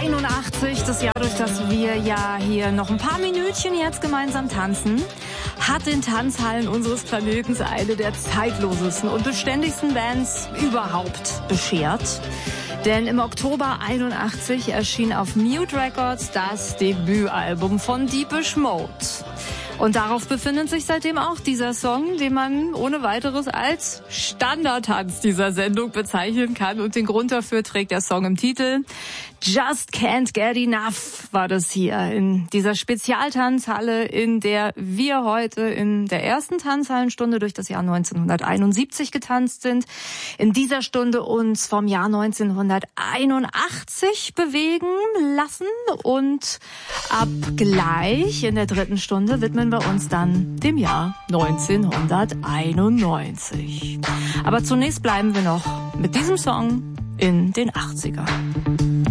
1981, das Jahr, durch das wir ja hier noch ein paar Minütchen jetzt gemeinsam tanzen, hat den Tanzhallen unseres Planetens eine der zeitlosesten und beständigsten Bands überhaupt beschert. Denn im Oktober 81 erschien auf Mute Records das Debütalbum von Depeche Mode. Und darauf befindet sich seitdem auch dieser Song, den man ohne weiteres als Standardtanz dieser Sendung bezeichnen kann. Und den Grund dafür trägt der Song im Titel. Just Can't Get Enough war das hier in dieser Spezialtanzhalle, in der wir heute in der ersten Tanzhallenstunde durch das Jahr 1971 getanzt sind. In dieser Stunde uns vom Jahr 1981 bewegen lassen und ab gleich in der dritten Stunde widmen wir uns dann dem Jahr 1991. Aber zunächst bleiben wir noch mit diesem Song in den 80ern.